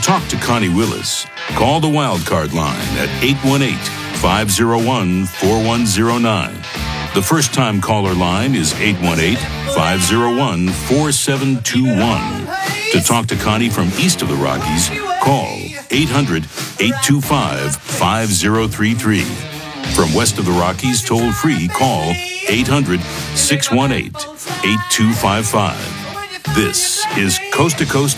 talk to Connie Willis, call the Wildcard line at 818-501-4109. The first-time caller line is 818-501-4721. To talk to Connie from east of the Rockies, call 800-825-5033. From west of the Rockies, toll-free, call 800-618-8255. This is Coast to Coast